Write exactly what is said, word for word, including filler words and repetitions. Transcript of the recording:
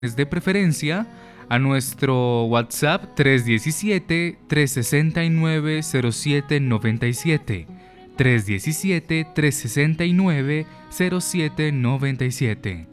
De preferencia a nuestro WhatsApp tres uno siete, tres seis nueve, cero siete nueve siete, tres uno siete, tres seis nueve, cero siete nueve siete.